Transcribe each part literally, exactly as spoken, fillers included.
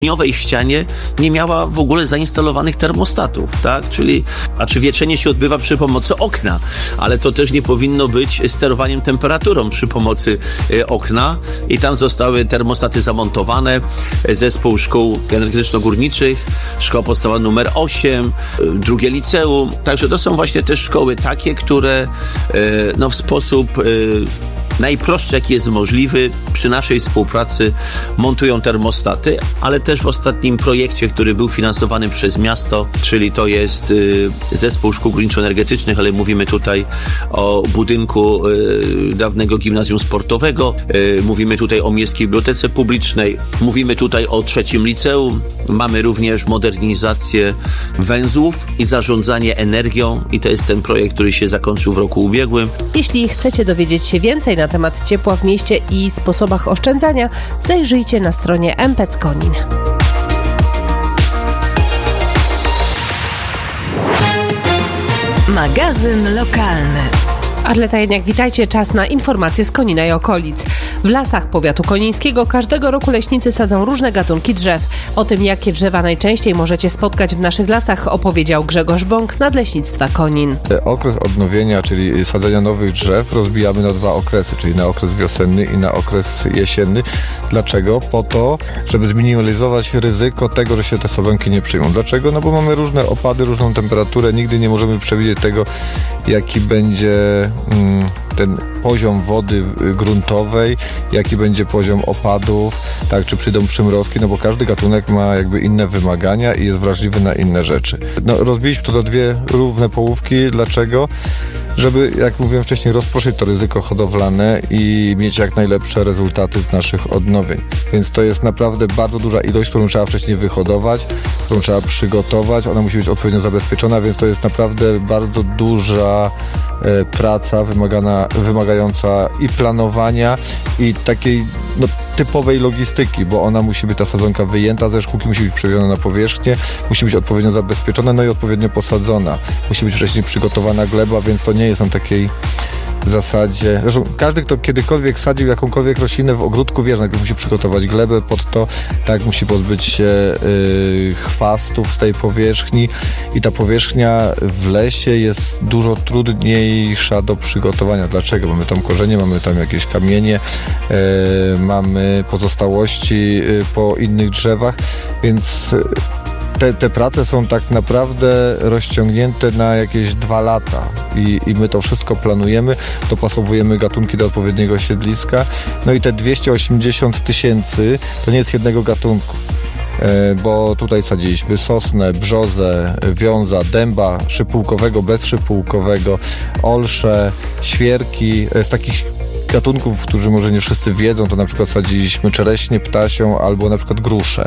w ścianie nie miała w ogóle zainstalowanych termostatów, tak? Czyli, a czy wieczenie się odbywa przy pomocy okna, ale to też nie powinno być sterowaniem temperaturą przy pomocy y, okna i tam zostały termostaty zamontowane. Zespół szkół energetyczno-górniczych, szkoła podstawowa numer osiem, y, drugie liceum. Także to są właśnie te szkoły takie, które y, no, w sposób y, najprostszy, jaki jest możliwy, przy naszej współpracy montują termostaty, ale też w ostatnim projekcie, który był finansowany przez miasto, czyli to jest y, zespół szkół górniczo-energetycznych, ale mówimy tutaj o budynku y, dawnego gimnazjum sportowego, y, mówimy tutaj o Miejskiej Bibliotece Publicznej, mówimy tutaj o trzecim liceum, mamy również modernizację węzłów i zarządzanie energią i to jest ten projekt, który się zakończył w roku ubiegłym. Jeśli chcecie dowiedzieć się więcej na temat ciepła w mieście i sposobach oszczędzania, zajrzyjcie na stronie M P E C Konin. Magazyn lokalny. Arleta Janiak, witajcie. Czas na informacje z Konina i okolic. W lasach powiatu konińskiego każdego roku leśnicy sadzą różne gatunki drzew. O tym, jakie drzewa najczęściej możecie spotkać w naszych lasach, opowiedział Grzegorz Bąk z Nadleśnictwa Konin. Okres odnowienia, czyli sadzenia nowych drzew, rozbijamy na dwa okresy, czyli na okres wiosenny i na okres jesienny. Dlaczego? Po to, żeby zminimalizować ryzyko tego, że się te sadzonki nie przyjmą. Dlaczego? No bo mamy różne opady, różną temperaturę, nigdy nie możemy przewidzieć tego, jaki będzie ten poziom wody gruntowej, jaki będzie poziom opadów, tak, czy przyjdą przymrozki, no bo każdy gatunek ma jakby inne wymagania i jest wrażliwy na inne rzeczy. No, rozbiliśmy to na dwie równe połówki. Dlaczego? Żeby, jak mówiłem wcześniej, rozproszyć to ryzyko hodowlane i mieć jak najlepsze rezultaty z naszych odnowień. Więc to jest naprawdę bardzo duża ilość, którą trzeba wcześniej wyhodować, którą trzeba przygotować. Ona musi być odpowiednio zabezpieczona, więc to jest naprawdę bardzo duża e, praca wymagana, wymagająca i planowania, i takiej no, typowej logistyki, bo ona musi być, ta sadzonka wyjęta ze szkółki, musi być przewieziona na powierzchnię, musi być odpowiednio zabezpieczona, no i odpowiednio posadzona. Musi być wcześniej przygotowana gleba, więc to nie jest na takiej zasadzie. Zresztą każdy, kto kiedykolwiek sadził jakąkolwiek roślinę w ogródku, wie, że najpierw musi przygotować glebę pod to, tak, musi pozbyć się y, chwastów z tej powierzchni i ta powierzchnia w lesie jest dużo trudniejsza do przygotowania. Dlaczego? Mamy tam korzenie, mamy tam jakieś kamienie, y, mamy pozostałości y, po innych drzewach, więc y, Te, te prace są tak naprawdę rozciągnięte na jakieś dwa lata i, i my to wszystko planujemy, dopasowujemy gatunki do odpowiedniego siedliska. No i te dwieście osiemdziesiąt tysięcy to nie jest jednego gatunku, e, bo tutaj sadziliśmy sosnę, brzozę, wiąza, dęba szypułkowego, bezszypułkowego, olsze, świerki. Z takich gatunków, którzy może nie wszyscy wiedzą, to na przykład sadziliśmy czereśnie ptasią albo na przykład gruszę.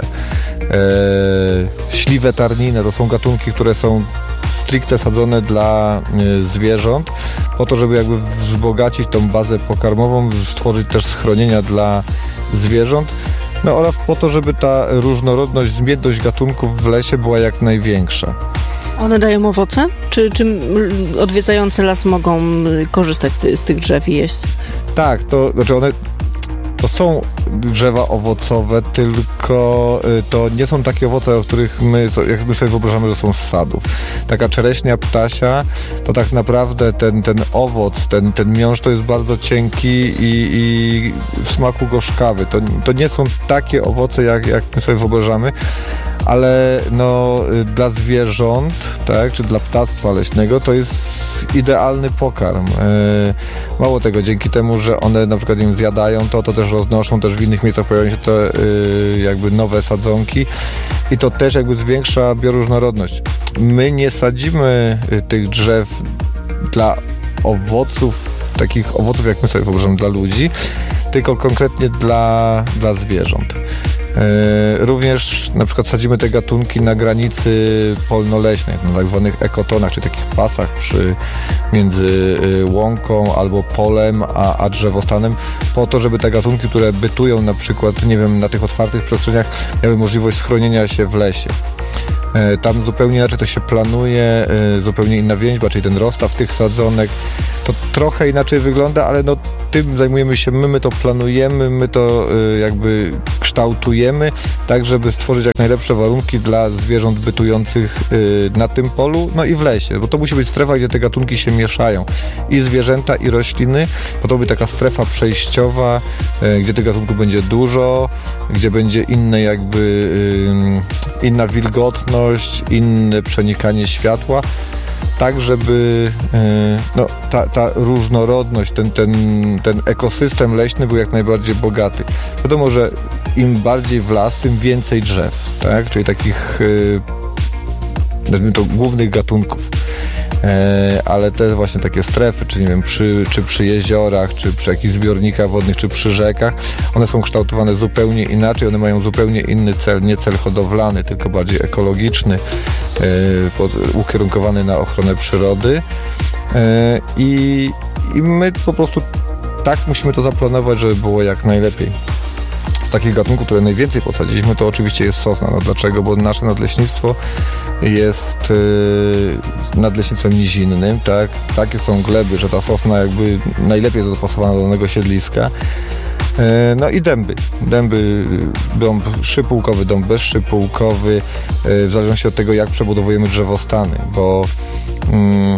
E, śliwę tarninę, to są gatunki, które są stricte sadzone dla e, zwierząt, po to, żeby jakby wzbogacić tą bazę pokarmową, stworzyć też schronienia dla zwierząt, no oraz po to, żeby ta różnorodność, zmienność gatunków w lesie była jak największa. One dają owoce? Czy, czy odwiedzający las mogą korzystać z tych drzew i jeść? Tak, to znaczy one to są drzewa owocowe, tylko to nie są takie owoce, o których my jakby sobie wyobrażamy, że są z sadów. Taka czereśnia ptasia, to tak naprawdę ten, ten owoc, ten, ten miąższ to jest bardzo cienki i, i w smaku gorzkawy. To, to nie są takie owoce, jak, jak my sobie wyobrażamy, ale no, dla zwierząt, tak, czy dla ptactwa leśnego to jest idealny pokarm. Mało tego, dzięki temu, że one na przykład im zjadają to, to też roznoszą, też w innych miejscach pojawiają się te jakby nowe sadzonki i to też jakby zwiększa bioróżnorodność. My nie sadzimy tych drzew dla owoców, takich owoców, jak my sobie wyobrażamy, dla ludzi, tylko konkretnie dla, dla zwierząt. Również na przykład sadzimy te gatunki na granicy polno-leśnej, na tak zwanych ekotonach, czy takich pasach przy, między łąką albo polem a, a drzewostanem, po to, żeby te gatunki, które bytują na przykład, nie wiem, na tych otwartych przestrzeniach, miały możliwość schronienia się w lesie. Tam zupełnie inaczej to się planuje, zupełnie inna więźba, czyli ten rozstaw tych sadzonek. to trochę inaczej wygląda, ale no tym zajmujemy się my, my to planujemy, my to y, jakby kształtujemy, tak żeby stworzyć jak najlepsze warunki dla zwierząt bytujących y, na tym polu, no i w lesie, bo to musi być strefa, gdzie te gatunki się mieszają, i zwierzęta, i rośliny, bo to będzie taka strefa przejściowa, y, gdzie tych gatunków będzie dużo, gdzie będzie inne jakby y, inna wilgotność, inne przenikanie światła, tak, żeby no, ta, ta różnorodność, ten, ten, ten ekosystem leśny był jak najbardziej bogaty. Wiadomo, że im bardziej w las, tym więcej drzew, tak? Czyli takich nazwijmy to głównych gatunków. Ale te właśnie takie strefy, czy nie wiem, przy, czy przy jeziorach, czy przy jakichś zbiornikach wodnych, czy przy rzekach, one są kształtowane zupełnie inaczej, one mają zupełnie inny cel, nie cel hodowlany, tylko bardziej ekologiczny, pod, ukierunkowany na ochronę przyrody i, i my po prostu tak musimy to zaplanować, żeby było jak najlepiej. Z takich gatunków, które najwięcej posadziliśmy, to oczywiście jest sosna. No dlaczego? Bo nasze nadleśnictwo jest yy, nadleśnictwem nizinnym, tak? Takie są gleby, że ta sosna jakby najlepiej jest dopasowana do danego siedliska. Yy, no i dęby. Dęby, dąb szypułkowy, dąb bezszypułkowy, yy, w zależności od tego, jak przebudowujemy drzewostany, bo yy,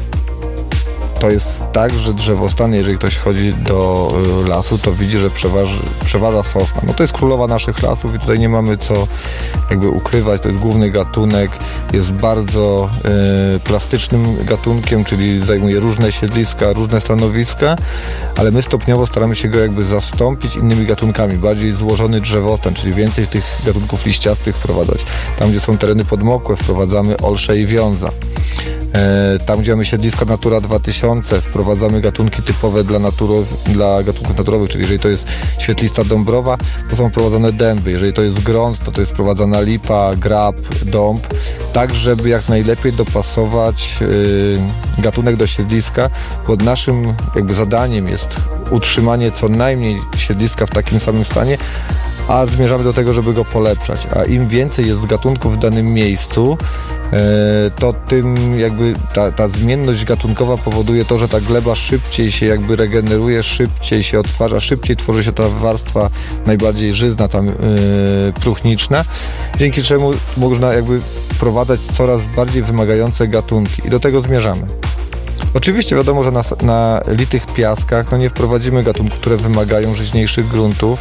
to jest tak, że drzewostany, jeżeli ktoś chodzi do y, lasu, to widzi, że przeważy, przeważa sosna. No to jest królowa naszych lasów i tutaj nie mamy co jakby ukrywać. To jest główny gatunek, jest bardzo y, plastycznym gatunkiem, czyli zajmuje różne siedliska, różne stanowiska, ale my stopniowo staramy się go jakby zastąpić innymi gatunkami. Bardziej złożony drzewostan, czyli więcej tych gatunków liściastych wprowadzać. Tam, gdzie są tereny podmokłe, wprowadzamy olsze i wiąza. Tam, gdzie mamy siedliska Natura dwa tysiące, wprowadzamy gatunki typowe dla, naturow, dla gatunków naturowych, czyli jeżeli to jest świetlista dąbrowa, to są wprowadzane dęby. Jeżeli to jest grąd, to to jest wprowadzana lipa, grab, dąb, tak, żeby jak najlepiej dopasować y, gatunek do siedliska, bo naszym jakby zadaniem jest utrzymanie co najmniej siedliska w takim samym stanie, a zmierzamy do tego, żeby go polepszać. A im więcej jest gatunków w danym miejscu, to tym jakby ta, ta zmienność gatunkowa powoduje to, że ta gleba szybciej się jakby regeneruje, szybciej się odtwarza, szybciej tworzy się ta warstwa najbardziej żyzna, tam yy, próchniczna, dzięki czemu można jakby wprowadzać coraz bardziej wymagające gatunki i do tego zmierzamy. Oczywiście wiadomo, że na, na litych piaskach no nie wprowadzimy gatunków, które wymagają żyźniejszych gruntów,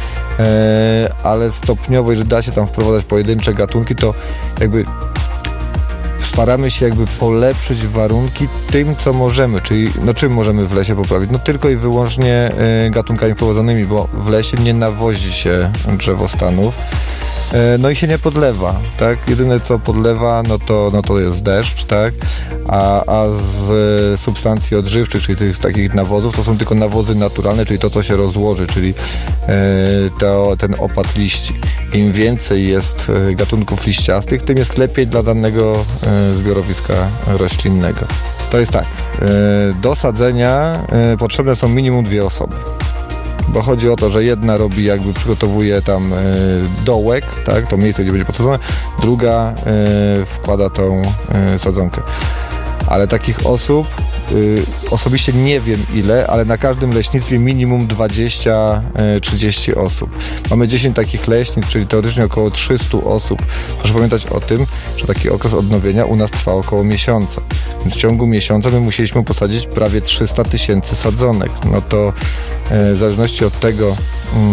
e, ale stopniowo, jeżeli da się tam wprowadzać pojedyncze gatunki, to jakby staramy się jakby polepszyć warunki tym, co możemy, czyli no czym możemy w lesie poprawić? No tylko i wyłącznie y, gatunkami wprowadzonymi, bo w lesie nie nawozi się drzewostanów, y, no i się nie podlewa, tak? Jedyne co podlewa, no to, no to jest deszcz, tak? A, a z y, substancji odżywczych, czyli tych takich nawozów, to są tylko nawozy naturalne, czyli to, co się rozłoży, czyli y, to, ten opad liści. Im więcej jest y, gatunków liściastych, tym jest lepiej dla danego y, zbiorowiska roślinnego. To jest tak, y, do sadzenia y, potrzebne są minimum dwie osoby. Bo chodzi o to, że jedna robi jakby przygotowuje tam y, dołek, tak, to miejsce, gdzie będzie posadzone, druga y, wkłada tą y, sadzonkę. Ale takich osób y, osobiście nie wiem ile, ale na każdym leśnictwie minimum dwadzieścia trzydzieści osób. Mamy dziesięć takich leśnic, czyli teoretycznie około trzysta osób. Proszę pamiętać o tym, że taki okres odnowienia u nas trwa około miesiąca. Więc w ciągu miesiąca my musieliśmy posadzić prawie trzysta tysięcy sadzonek. No to y, w zależności od tego, y,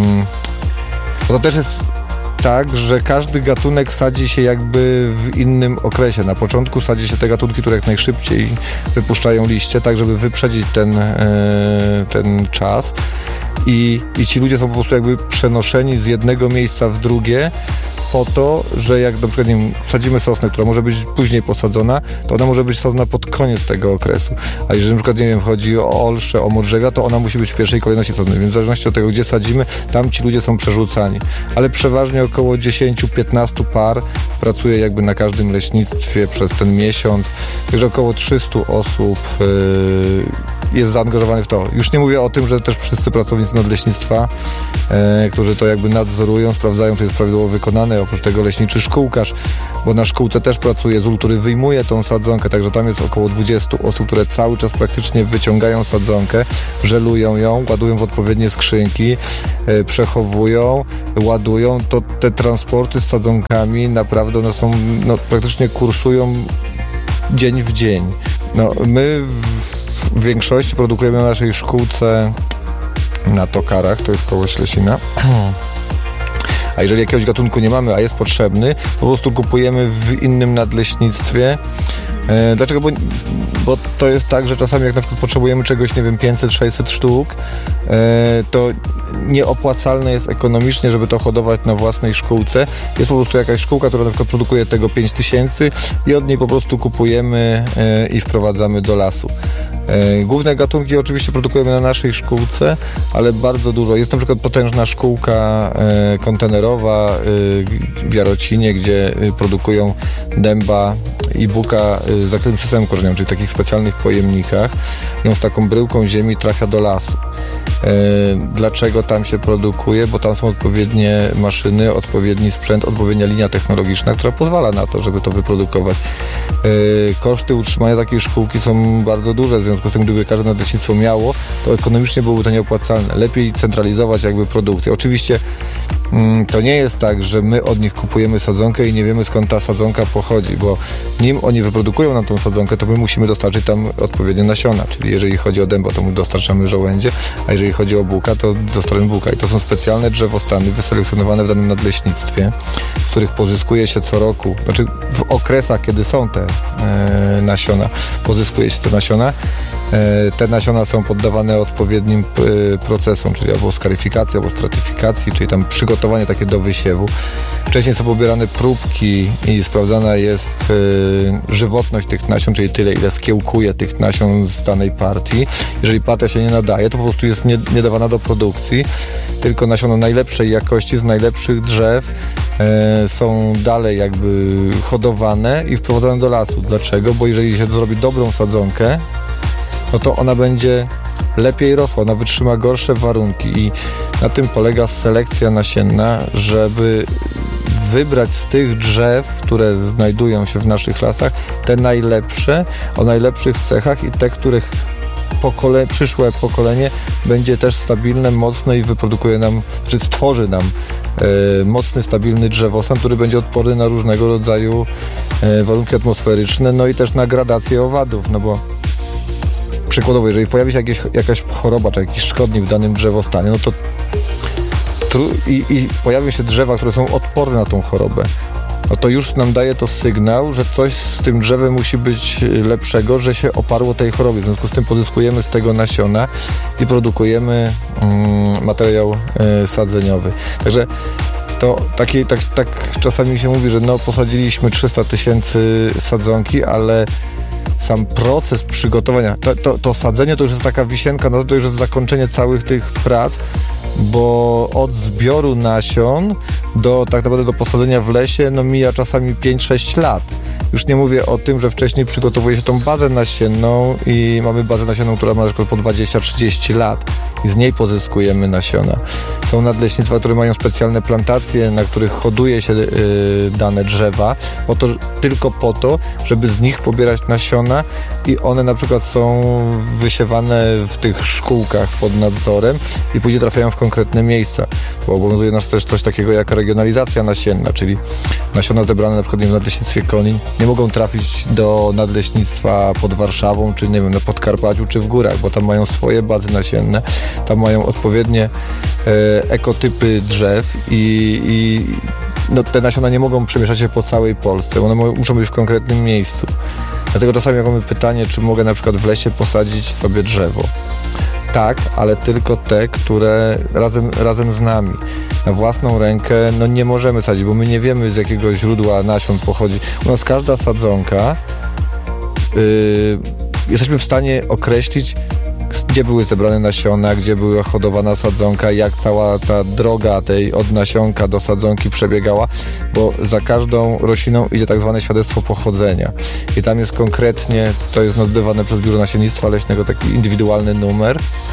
to też jest tak, że każdy gatunek sadzi się jakby w innym okresie. Na początku sadzi się te gatunki, które jak najszybciej wypuszczają liście, tak żeby wyprzedzić ten, ten czas. I, i ci ludzie są po prostu jakby przenoszeni z jednego miejsca w drugie po to, że jak na przykład nie wiem, sadzimy sosnę, która może być później posadzona, to ona może być sadzona pod koniec tego okresu. A jeżeli na przykład nie wiem, chodzi o olsze, o modrzewia, to ona musi być w pierwszej kolejności sadzona. Więc w zależności od tego, gdzie sadzimy, tam ci ludzie są przerzucani. Ale przeważnie około dziesięć do piętnastu par pracuje jakby na każdym leśnictwie przez ten miesiąc. Także około trzysta osób yy, jest zaangażowanych w to. Już nie mówię o tym, że też wszyscy pracownicy nadleśnictwa, yy, którzy to jakby nadzorują, sprawdzają, czy jest prawidłowo wykonane, mamy, oprócz tego leśniczy szkółkarz, bo na szkółce też pracuje zul, który wyjmuje tą sadzonkę, także tam jest około dwadzieścia osób, które cały czas praktycznie wyciągają sadzonkę, żelują ją, ładują w odpowiednie skrzynki, e, przechowują, ładują. To te transporty z sadzonkami naprawdę one są, no, praktycznie kursują dzień w dzień. No, my w, w większości produkujemy na naszej szkółce na Tokarach, to jest koło Ślesina. A jeżeli jakiegoś gatunku nie mamy, a jest potrzebny, to po prostu kupujemy w innym nadleśnictwie. E, dlaczego? Bo, bo to jest tak, że czasami jak na przykład potrzebujemy czegoś, nie wiem, pięćset sześćset sztuk, e, to nieopłacalne jest ekonomicznie, żeby to hodować na własnej szkółce. Jest po prostu jakaś szkółka, która na przykład produkuje tego pięć tysięcy i od niej po prostu kupujemy e, i wprowadzamy do lasu. E, główne gatunki oczywiście produkujemy na naszej szkółce, ale bardzo dużo. Jest na przykład potężna szkółka e, kontenerowa e, w Jarocinie, gdzie e, produkują dęba i buka e, z zakrytym systemem korzeniowym, czyli w takich specjalnych pojemnikach. Ją z taką bryłką ziemi trafia do lasu. E, dlaczego tam się produkuje? Bo tam są odpowiednie maszyny, odpowiedni sprzęt, odpowiednia linia technologiczna, która pozwala na to, żeby to wyprodukować. E, koszty utrzymania takiej szkółki są bardzo duże, w związku z tym, gdyby każde nadleśnictwo miało, to ekonomicznie byłoby to nieopłacalne. Lepiej centralizować jakby produkcję. Oczywiście mm, to nie jest tak, że my od nich kupujemy sadzonkę i nie wiemy, skąd ta sadzonka pochodzi, bo nim oni wyprodukują nam tą sadzonkę, to my musimy dostarczyć tam odpowiednie nasiona, czyli jeżeli chodzi o dęba, to my dostarczamy żołędzie, a jeżeli chodzi o buka, to dostarczamy buka. I to są specjalne drzewostany wyselekcjonowane w danym nadleśnictwie, z których pozyskuje się co roku, znaczy w okresach, kiedy są te e, nasiona, pozyskuje się te nasiona. Te nasiona są poddawane odpowiednim procesom, czyli albo skaryfikacji, albo stratyfikacji, czyli tam przygotowanie takie do wysiewu. Wcześniej są pobierane próbki i sprawdzana jest żywotność tych nasion, czyli tyle, ile skiełkuje tych nasion z danej partii. Jeżeli partia się nie nadaje, to po prostu jest nie, nie dawana do produkcji, tylko nasiona najlepszej jakości, z najlepszych drzew e, są dalej jakby hodowane i wprowadzane do lasu. Dlaczego? Bo jeżeli się zrobi dobrą sadzonkę, no to ona będzie lepiej rosła, ona wytrzyma gorsze warunki i na tym polega selekcja nasienna, żeby wybrać z tych drzew, które znajdują się w naszych lasach, te najlepsze, o najlepszych cechach i te, których pokole, przyszłe pokolenie będzie też stabilne, mocne i wyprodukuje nam, czy stworzy nam e, mocny, stabilny drzewostan, który będzie odporny na różnego rodzaju e, warunki atmosferyczne, no i też na gradację owadów, no bo przykładowo, jeżeli pojawi się jakieś, jakaś choroba, czy jakiś szkodnik w danym drzewostanie, no to tru, i, i pojawią się drzewa, które są odporne na tą chorobę, no to już nam daje to sygnał, że coś z tym drzewem musi być lepszego, że się oparło tej chorobie. W związku z tym pozyskujemy z tego nasiona i produkujemy mm, materiał y, sadzeniowy. Także to taki, tak, tak czasami się mówi, że no posadziliśmy trzysta tysięcy sadzonki, ale sam proces przygotowania, to, to, to sadzenie to już jest taka wisienka, no to już jest zakończenie całych tych prac, bo od zbioru nasion do tak naprawdę do posadzenia w lesie no mija czasami pięć sześć lat. Już nie mówię o tym, że wcześniej przygotowuje się tą bazę nasienną i mamy bazę nasienną, która ma na przykład po dwadzieścia trzydzieści lat i z niej pozyskujemy nasiona. Są nadleśnictwa, które mają specjalne plantacje, na których hoduje się yy, dane drzewa, po to, tylko po to, żeby z nich pobierać nasiona i one na przykład są wysiewane w tych szkółkach pod nadzorem i później trafiają w konkretne miejsca, bo obowiązuje nas też coś takiego jak regionalizacja nasienna, czyli nasiona zebrane na przykład w nadleśnictwie Konin nie mogą trafić do nadleśnictwa pod Warszawą, czy nie wiem, na Podkarpaciu, czy w górach, bo tam mają swoje bazy nasienne, tam mają odpowiednie e, ekotypy drzew i, i no, te nasiona nie mogą przemieszczać się po całej Polsce, one mo- muszą być w konkretnym miejscu. Dlatego czasami jak mamy pytanie, czy mogę na przykład w lesie posadzić sobie drzewo. Tak, ale tylko te, które razem, razem z nami. Na własną rękę no nie możemy sadzić, bo my nie wiemy, z jakiego źródła nasion pochodzi. U nas każda sadzonka yy, jesteśmy w stanie określić, gdzie były zebrane nasiona, gdzie była hodowana sadzonka, jak cała ta droga tej od nasionka do sadzonki przebiegała, bo za każdą rośliną idzie tak zwane świadectwo pochodzenia. I tam jest konkretnie, to jest nazywane przez Biuro Nasiennictwa Leśnego taki indywidualny numer,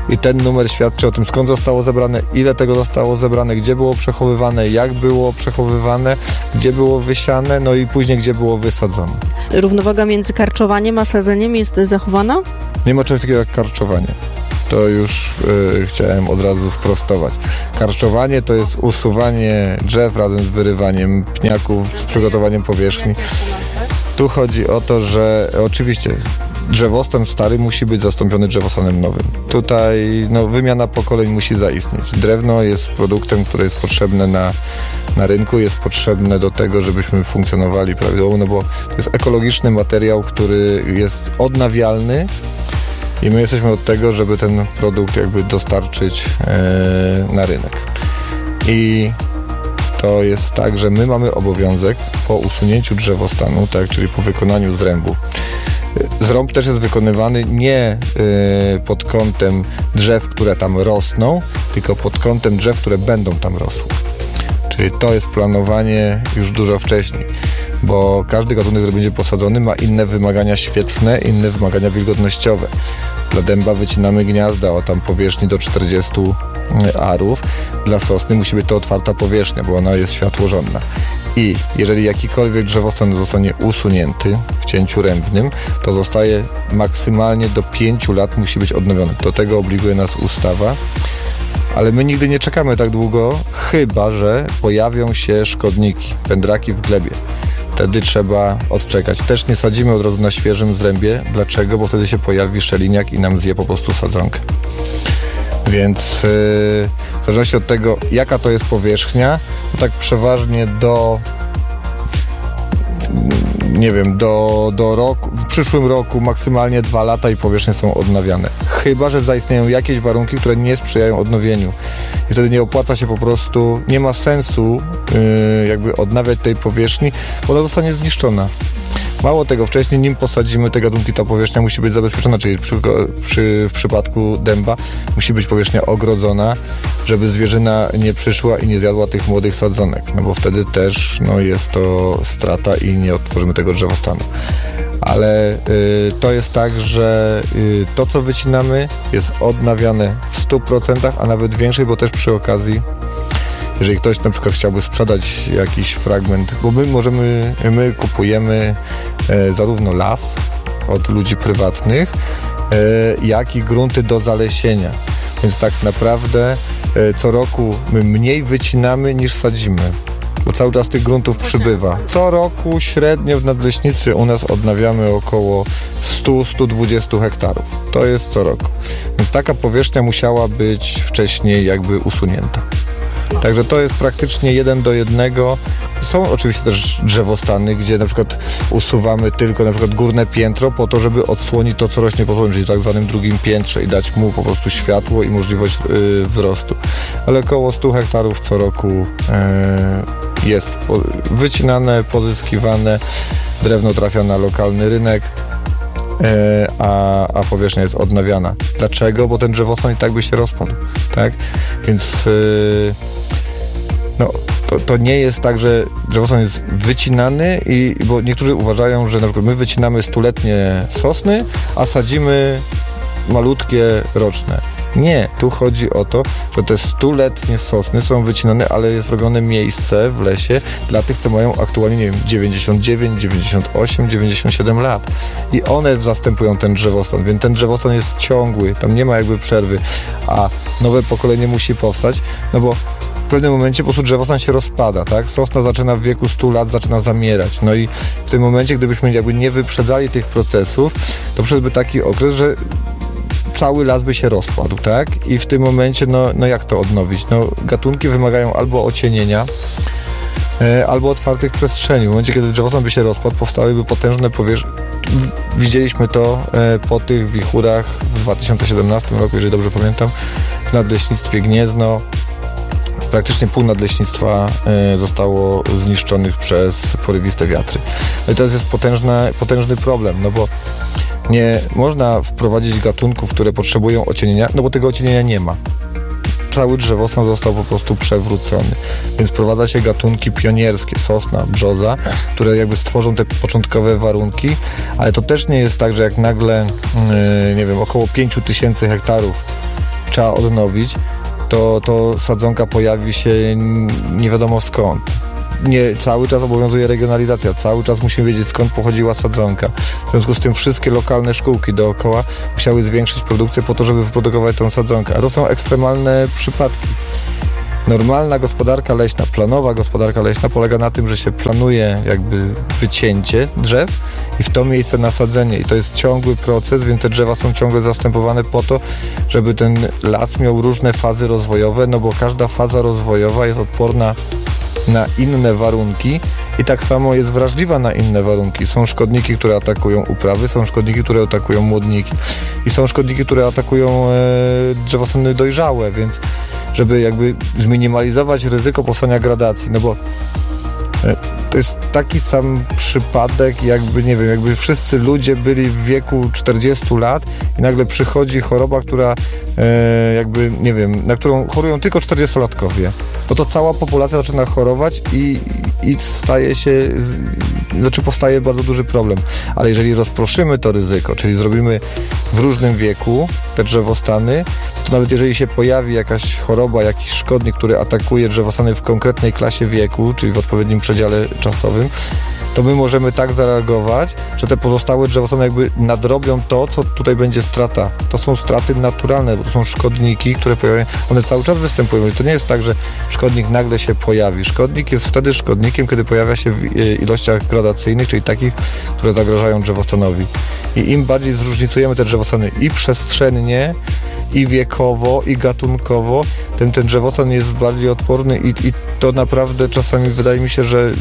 i ten numer świadczy o tym, skąd zostało zebrane, ile tego zostało zebrane, gdzie było przechowywane, jak było przechowywane, gdzie było wysiane, no i później gdzie było wysadzone. Równowaga między karczowaniem a sadzeniem jest zachowana? Nie ma czegoś takiego jak karczowanie. To już y, chciałem od razu sprostować. Karczowanie to jest usuwanie drzew razem z wyrywaniem pniaków, z przygotowaniem powierzchni. Tu chodzi o to, że oczywiście drzewostan stary musi być zastąpiony drzewostanem nowym. Tutaj no, wymiana pokoleń musi zaistnieć. Drewno jest produktem, które jest potrzebne na, na rynku, jest potrzebne do tego, żebyśmy funkcjonowali prawidłowo, no bo to jest ekologiczny materiał, który jest odnawialny i my jesteśmy od tego, żeby ten produkt jakby dostarczyć e, na rynek. I to jest tak, że my mamy obowiązek po usunięciu drzewostanu, tak, czyli po wykonaniu zrębu. Zrąb też jest wykonywany nie y, pod kątem drzew, które tam rosną, tylko pod kątem drzew, które będą tam rosły. Czyli to jest planowanie już dużo wcześniej, bo każdy gatunek, który będzie posadzony, ma inne wymagania świetlne, inne wymagania wilgotnościowe. Dla dęba wycinamy gniazda o tam powierzchni do czterdziestu arów. Dla sosny musi być to otwarta powierzchnia, bo ona jest światłożonna. I jeżeli jakikolwiek drzewostan zostanie usunięty w cięciu rębnym, to zostaje maksymalnie do pięciu lat musi być odnowiony. Do tego obliguje nas ustawa. Ale my nigdy nie czekamy tak długo, chyba że pojawią się szkodniki, pędraki w glebie. Wtedy trzeba odczekać. Też nie sadzimy od razu na świeżym zrębie. Dlaczego? Bo wtedy się pojawi szeliniak i nam zje po prostu sadzonkę. Więc yy, w zależności od tego, jaka to jest powierzchnia, to tak przeważnie do nie wiem, do, do roku, w przyszłym roku maksymalnie dwa lata i powierzchnie są odnawiane. Chyba że zaistnieją jakieś warunki, które nie sprzyjają odnowieniu. I wtedy nie opłaca się po prostu, nie ma sensu yy, jakby odnawiać tej powierzchni, bo ona zostanie zniszczona. Mało tego, wcześniej nim posadzimy te gatunki, ta powierzchnia musi być zabezpieczona, czyli przy, przy, w przypadku dęba musi być powierzchnia ogrodzona, żeby zwierzyna nie przyszła i nie zjadła tych młodych sadzonek, no bo wtedy też no, jest to strata i nie odtworzymy tego drzewostanu. Ale y, to jest tak, że y, to, co wycinamy, jest odnawiane w stu procentach, a nawet większej, bo też przy okazji, jeżeli ktoś na przykład chciałby sprzedać jakiś fragment, bo my możemy, my kupujemy e, zarówno las od ludzi prywatnych, e, jak i grunty do zalesienia. Więc tak naprawdę e, co roku my mniej wycinamy niż sadzimy, bo cały czas tych gruntów przybywa. Co roku średnio w nadleśnictwie u nas odnawiamy około sto do stu dwudziestu hektarów. To jest co roku. Więc taka powierzchnia musiała być wcześniej jakby usunięta. Także to jest praktycznie jeden do jednego. Są oczywiście też drzewostany, gdzie na przykład usuwamy tylko na przykład górne piętro po to, żeby odsłonić to, co rośnie po słońcu, czyli tak zwanym drugim piętrze i dać mu po prostu światło i możliwość yy, wzrostu. Ale około stu hektarów co roku yy, jest po, wycinane, pozyskiwane, drewno trafia na lokalny rynek. A, a powierzchnia jest odnawiana. Dlaczego? Bo ten drzewostan i tak by się rozpadł, tak? Więc yy, no, to, to nie jest tak, że drzewostan jest wycinany i, bo niektórzy uważają, że na przykład my wycinamy stuletnie sosny, a sadzimy malutkie roczne. Nie, tu chodzi o to, że te stuletnie sosny są wycinane, ale jest robione miejsce w lesie dla tych, co mają aktualnie, nie wiem, dziewięćdziesiąt dziewięć, dziewięćdziesiąt osiem, dziewięćdziesiąt siedem lat. I one zastępują ten drzewostan, więc ten drzewostan jest ciągły, tam nie ma jakby przerwy, a nowe pokolenie musi powstać, no bo w pewnym momencie po prostu drzewostan się rozpada, tak? Sosna zaczyna w wieku stu lat, zaczyna zamierać. No i w tym momencie, gdybyśmy jakby nie wyprzedzali tych procesów, to przyszedłby taki okres, że cały las by się rozpadł, tak? I w tym momencie, no, no jak to odnowić? No, gatunki wymagają albo ocienienia, e, albo otwartych przestrzeni. W momencie, kiedy drzewostan by się rozpadł, powstałyby potężne powierzchnie. Widzieliśmy to e, po tych wichurach w dwa tysiące siedemnastym roku, jeżeli dobrze pamiętam, w Nadleśnictwie Gniezno. Praktycznie pół nadleśnictwa e, zostało zniszczonych przez porywiste wiatry. No i to jest potężna, potężny problem, no bo nie można wprowadzić gatunków, które potrzebują ocienienia, no bo tego ocienienia nie ma. Cały drzewostan został po prostu przewrócony. Więc wprowadza się gatunki pionierskie, sosna, brzoza, które jakby stworzą te początkowe warunki, ale to też nie jest tak, że jak nagle, yy, nie wiem, około pięciu tysięcy hektarów trzeba odnowić, to, to sadzonka pojawi się nie wiadomo skąd. Nie, cały czas obowiązuje regionalizacja, cały czas musimy wiedzieć, skąd pochodziła sadzonka. W związku z tym wszystkie lokalne szkółki dookoła musiały zwiększyć produkcję po to, żeby wyprodukować tą sadzonkę. A to są ekstremalne przypadki. Normalna gospodarka leśna, planowa gospodarka leśna polega na tym, że się planuje jakby wycięcie drzew i w to miejsce nasadzenie. I to jest ciągły proces, więc te drzewa są ciągle zastępowane po to, żeby ten las miał różne fazy rozwojowe, no bo każda faza rozwojowa jest odporna na inne warunki i tak samo jest wrażliwa na inne warunki. Są szkodniki, które atakują uprawy, są szkodniki, które atakują młodniki i są szkodniki, które atakują e, drzewostany dojrzałe, więc żeby jakby zminimalizować ryzyko powstania gradacji, no bo e, to jest taki sam przypadek, jakby, nie wiem, jakby wszyscy ludzie byli w wieku czterdziestu lat i nagle przychodzi choroba, która e, jakby, nie wiem, na którą chorują tylko czterdziestolatkowie. No to cała populacja zaczyna chorować i, i staje się, znaczy powstaje bardzo duży problem. Ale jeżeli rozproszymy to ryzyko, czyli zrobimy w różnym wieku te drzewostany, to nawet jeżeli się pojawi jakaś choroba, jakiś szkodnik, który atakuje drzewostany w konkretnej klasie wieku, czyli w odpowiednim przedziale czasowym, to my możemy tak zareagować, że te pozostałe drzewostany jakby nadrobią to, co tutaj będzie strata. To są straty naturalne, bo to są szkodniki, które pojawiają, one cały czas występują. I to nie jest tak, że szkodnik nagle się pojawi. Szkodnik jest wtedy szkodnikiem, kiedy pojawia się w ilościach gradacyjnych, czyli takich, które zagrażają drzewostanowi. I im bardziej zróżnicujemy te drzewostany i przestrzennie, i wiekowo, i gatunkowo, tym ten drzewostan jest bardziej odporny i, i to naprawdę czasami wydaje mi się, że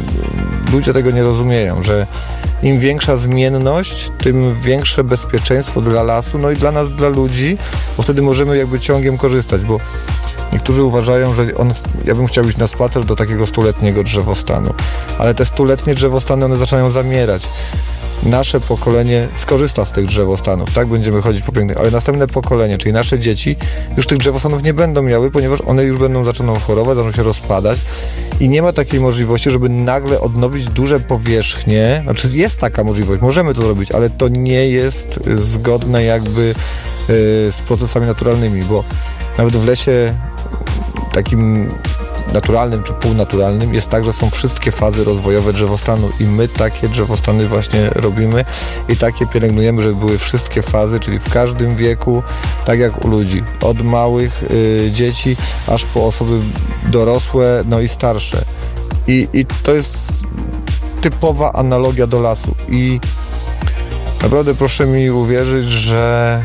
ludzie tego nie rozumieją, że im większa zmienność, tym większe bezpieczeństwo dla lasu, no i dla nas, dla ludzi, bo wtedy możemy jakby ciągiem korzystać, bo niektórzy uważają, że on, ja bym chciał iść na spacer do takiego stuletniego drzewostanu, ale te stuletnie drzewostany, one zaczynają zamierać. Nasze pokolenie skorzysta z tych drzewostanów, tak? Będziemy chodzić po pięknych, ale następne pokolenie, czyli nasze dzieci, już tych drzewostanów nie będą miały, ponieważ one już będą zaczną chorować, zaczną się rozpadać i nie ma takiej możliwości, żeby nagle odnowić duże powierzchnie. Znaczy jest taka możliwość, możemy to zrobić, ale to nie jest zgodne jakby yy, z procesami naturalnymi, bo nawet w lesie takim naturalnym czy półnaturalnym jest tak, że są wszystkie fazy rozwojowe drzewostanu i my takie drzewostany właśnie robimy i takie pielęgnujemy, żeby były wszystkie fazy, czyli w każdym wieku, tak jak u ludzi, od małych y, dzieci aż po osoby dorosłe, no i starsze. I, i to jest typowa analogia do lasu i naprawdę proszę mi uwierzyć, że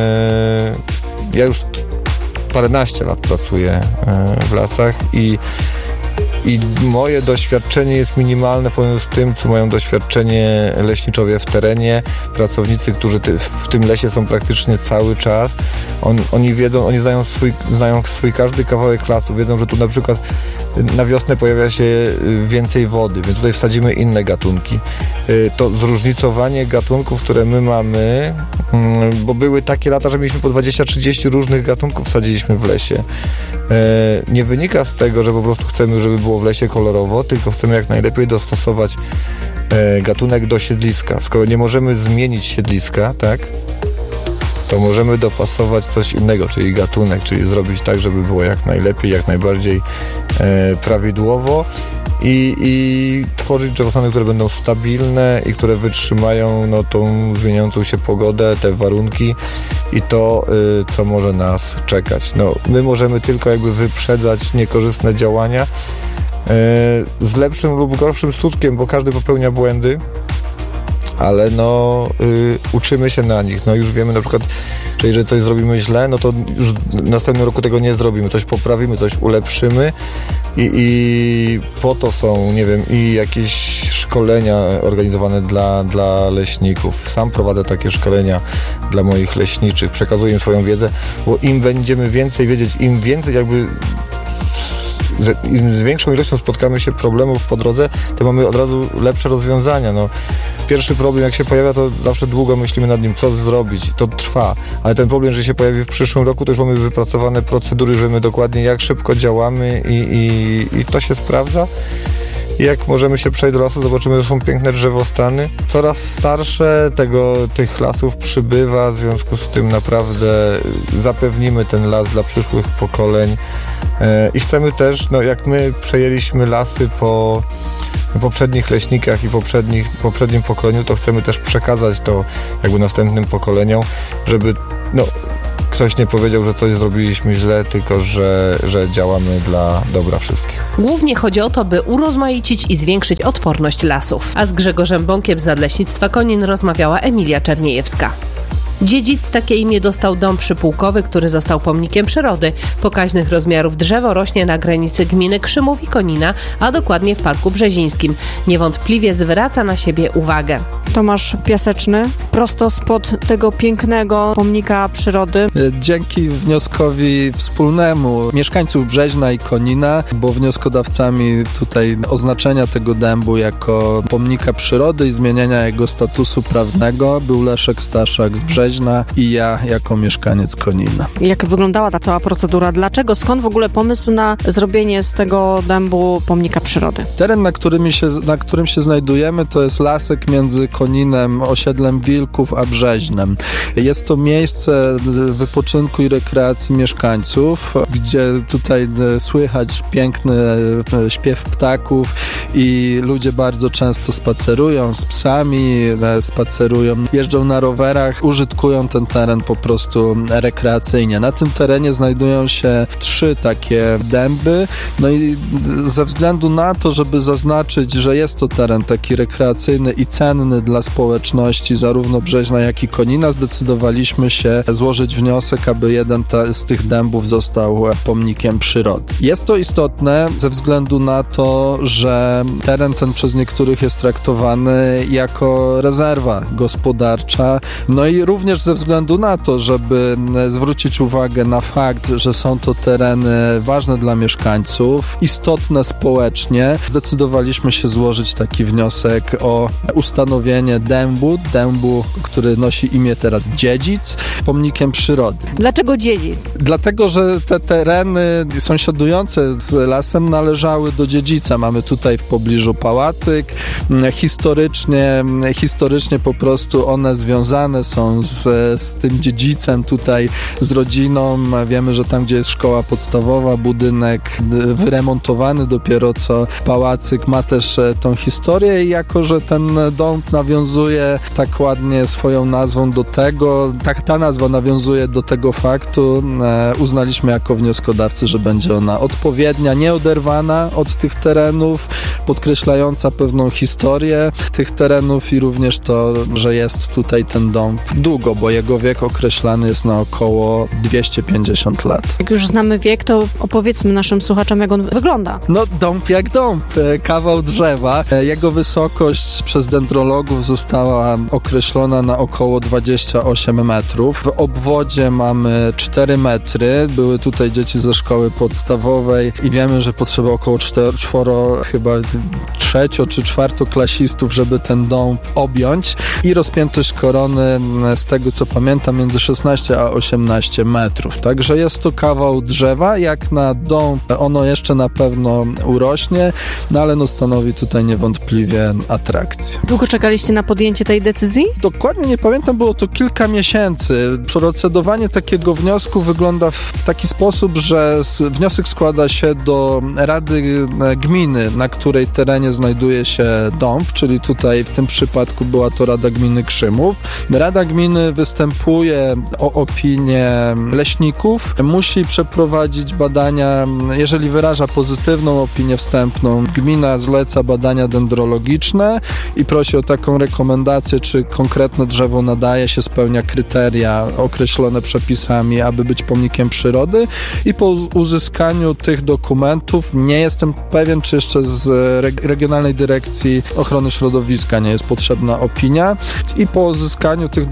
y, ja już paręnaście lat pracuję w lasach i, i moje doświadczenie jest minimalne porównane z tym, co mają doświadczenie leśniczowie w terenie, pracownicy, którzy ty, w tym lesie są praktycznie cały czas. On, oni wiedzą, oni znają swój, znają swój każdy kawałek lasu, wiedzą, że tu na przykład na wiosnę pojawia się więcej wody, więc tutaj wsadzimy inne gatunki. To zróżnicowanie gatunków, które my mamy, bo były takie lata, że mieliśmy po dwadzieścia trzydzieści różnych gatunków wsadziliśmy w lesie. Nie wynika z tego, że po prostu chcemy, żeby było w lesie kolorowo, tylko chcemy jak najlepiej dostosować gatunek do siedliska. Skoro nie możemy zmienić siedliska, tak, to możemy dopasować coś innego, czyli gatunek, czyli zrobić tak, żeby było jak najlepiej, jak najbardziej e, prawidłowo i, i tworzyć drzewostany, które będą stabilne i które wytrzymają no, tą zmieniającą się pogodę, te warunki i to, y, co może nas czekać. No, my możemy tylko jakby wyprzedzać niekorzystne działania y, z lepszym lub gorszym skutkiem, bo każdy popełnia błędy, ale no y, uczymy się na nich. No już wiemy na przykład, że jeżeli coś zrobimy źle, no to już w następnym roku tego nie zrobimy. Coś poprawimy, coś ulepszymy i, i po to są, nie wiem, i jakieś szkolenia organizowane dla, dla leśników. Sam prowadzę takie szkolenia dla moich leśniczych, przekazuję im swoją wiedzę, bo im będziemy więcej wiedzieć, im więcej jakby im z większą ilością spotkamy się problemów po drodze, to mamy od razu lepsze rozwiązania. No, pierwszy problem jak się pojawia, to zawsze długo myślimy nad nim, co zrobić. To trwa, ale ten problem, że się pojawi w przyszłym roku, to już mamy wypracowane procedury, że wiemy dokładnie jak szybko działamy i, i, i to się sprawdza. I jak możemy się przejść do lasu, zobaczymy, że są piękne drzewostany. Coraz starsze tego, tych lasów przybywa, w związku z tym naprawdę zapewnimy ten las dla przyszłych pokoleń. I chcemy też, no jak my przejęliśmy lasy po poprzednich leśnikach i poprzednich, poprzednim pokoleniu, to chcemy też przekazać to jakby następnym pokoleniom, żeby no, ktoś nie powiedział, że coś zrobiliśmy źle, tylko że, że działamy dla dobra wszystkich. Głównie chodzi o to, by urozmaicić i zwiększyć odporność lasów. A z Grzegorzem Bąkiem z Nadleśnictwa Konin rozmawiała Emilia Czerniejewska. Dziedzic takie imię dostał dąb przypułkowy, który został pomnikiem przyrody. Pokaźnych rozmiarów drzewo rośnie na granicy gminy Krzymów i Konina, a dokładnie w Parku Brzezińskim. Niewątpliwie zwraca na siebie uwagę. Tomasz Piaseczny, prosto spod tego pięknego pomnika przyrody. Dzięki wnioskowi wspólnemu mieszkańców Brzeźna i Konina, bo wnioskodawcami tutaj oznaczenia tego dębu jako pomnika przyrody i zmieniania jego statusu prawnego był Leszek Staszak z Brzeźna i ja jako mieszkaniec Konina. Jak wyglądała ta cała procedura? Dlaczego? Skąd w ogóle pomysł na zrobienie z tego dębu pomnika przyrody? Teren, na którym się, na którym się znajdujemy, to jest lasek między Koninem, osiedlem Wilków, a Brzeźnem. Jest to miejsce wypoczynku i rekreacji mieszkańców, gdzie tutaj słychać piękny śpiew ptaków i ludzie bardzo często spacerują z psami, spacerują, jeżdżą na rowerach, użytkują ten teren po prostu rekreacyjnie. Na tym terenie znajdują się trzy takie dęby, no i ze względu na to, żeby zaznaczyć, że jest to teren taki rekreacyjny i cenny dla społeczności zarówno Brzeźna, jak i Konina, zdecydowaliśmy się złożyć wniosek, aby jeden ta, z tych dębów został pomnikiem przyrody. Jest to istotne ze względu na to, że teren ten przez niektórych jest traktowany jako rezerwa gospodarcza, no i również ze względu na to, żeby zwrócić uwagę na fakt, że są to tereny ważne dla mieszkańców, istotne społecznie, zdecydowaliśmy się złożyć taki wniosek o ustanowienie dębu, dębu, który nosi imię teraz Dziedzic, pomnikiem przyrody. Dlaczego Dziedzic? Dlatego, że te tereny sąsiadujące z lasem należały do Dziedzica. Mamy tutaj w pobliżu pałacyk. Historycznie, historycznie po prostu one związane są z, z tym dziedzicem tutaj, z rodziną. Wiemy, że tam, gdzie jest szkoła podstawowa, budynek wyremontowany dopiero co pałacyk ma też tą historię i jako, że ten dom nawiązuje tak ładnie swoją nazwą do tego, tak ta nazwa nawiązuje do tego faktu, e, uznaliśmy jako wnioskodawcy, że będzie ona odpowiednia, nieoderwana od tych terenów, podkreślająca pewną historię tych terenów i również to, że jest tutaj ten dom długo, bo jego wiek określany jest na około dwieście pięćdziesiąt lat. Jak już znamy wiek, to opowiedzmy naszym słuchaczom, jak on wygląda. No dąb jak dąb, kawał drzewa. Jego wysokość przez dendrologów została określona na około dwadzieścia osiem metrów. W obwodzie mamy cztery metry. Były tutaj dzieci ze szkoły podstawowej i wiemy, że potrzeba około cztero, czworo, chyba trzecio czy czwartoklasistów, żeby ten dąb objąć i rozpiętość korony, z tego co pamiętam, między szesnaście a osiemnaście metrów. Także jest to kawał drzewa. Jak na dąb ono jeszcze na pewno urośnie, no ale no stanowi tutaj niewątpliwie atrakcję. Długo czekaliście na podjęcie tej decyzji? Dokładnie nie pamiętam, było to kilka miesięcy. Procedowanie takiego wniosku wygląda w taki sposób, że wniosek składa się do Rady Gminy, na której terenie znajduje się dąb, czyli tutaj w tym przypadku była to Rada Gminy Krzymów. Rada Gminy występuje o opinię leśników, musi przeprowadzić badania, jeżeli wyraża pozytywną opinię wstępną, gmina zleca badania dendrologiczne i prosi o taką rekomendację, czy konkretne drzewo nadaje się, spełnia kryteria określone przepisami, aby być pomnikiem przyrody i po uzyskaniu tych dokumentów, nie jestem pewien, czy jeszcze z Regionalnej Dyrekcji Ochrony Środowiska nie jest potrzebna opinia i po uzyskaniu tych dokumentów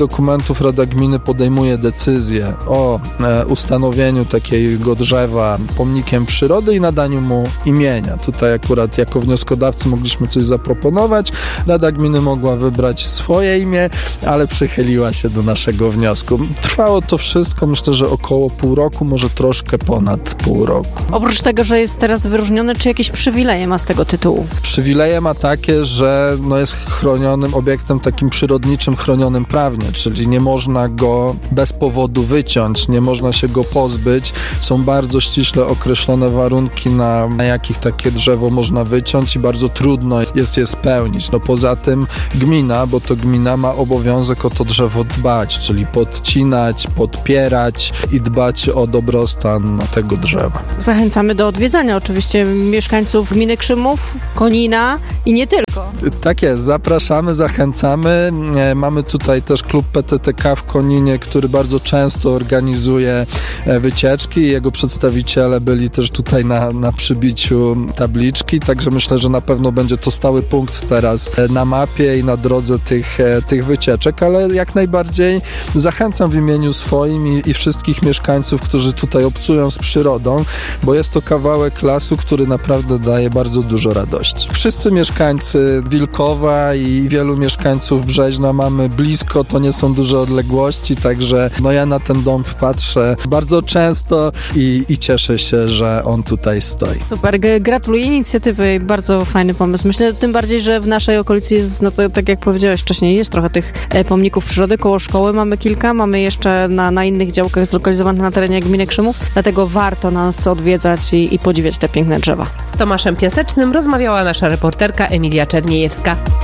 momentów Rada Gminy podejmuje decyzję o e, ustanowieniu takiego drzewa pomnikiem przyrody i nadaniu mu imienia. Tutaj akurat jako wnioskodawcy mogliśmy coś zaproponować. Rada Gminy mogła wybrać swoje imię, ale przychyliła się do naszego wniosku. Trwało to wszystko, myślę, że około pół roku, może troszkę ponad pół roku. Oprócz tego, że jest teraz wyróżniony, czy jakieś przywileje ma z tego tytułu? Przywileje ma takie, że no jest chronionym obiektem takim przyrodniczym, chronionym prawnie, czyli nie można go bez powodu wyciąć, nie można się go pozbyć. Są bardzo ściśle określone warunki, na, na jakich takie drzewo można wyciąć i bardzo trudno jest je spełnić. No poza tym gmina, bo to gmina ma obowiązek o to drzewo dbać, czyli podcinać, podpierać i dbać o dobrostan tego drzewa. Zachęcamy do odwiedzania oczywiście mieszkańców gminy Krzymów, Konina i nie tylko. Tak jest, zapraszamy, zachęcamy. Mamy tutaj też klub P T T K w Koninie, który bardzo często organizuje wycieczki. Jego przedstawiciele byli też tutaj na, na przybiciu tabliczki, także myślę, że na pewno będzie to stały punkt teraz na mapie i na drodze tych, tych wycieczek, ale jak najbardziej zachęcam w imieniu swoim i, i wszystkich mieszkańców, którzy tutaj obcują z przyrodą, bo jest to kawałek lasu, który naprawdę daje bardzo dużo radości. Wszyscy mieszkańcy Wilkowa i wielu mieszkańców Brzeźna mamy blisko, to nie są duże odległości, także no ja na ten dąb patrzę bardzo często i, i cieszę się, że on tutaj stoi. Super, gratuluję inicjatywy, bardzo fajny pomysł. Myślę tym bardziej, że w naszej okolicy jest, no to tak jak powiedziałeś wcześniej, jest trochę tych pomników przyrody, koło szkoły mamy kilka, mamy jeszcze na, na innych działkach zlokalizowanych na terenie gminy Krzymów, dlatego warto nas odwiedzać i, i podziwiać te piękne drzewa. Z Tomaszem Piasecznym rozmawiała nasza reporterka Emilia Czerniejewska.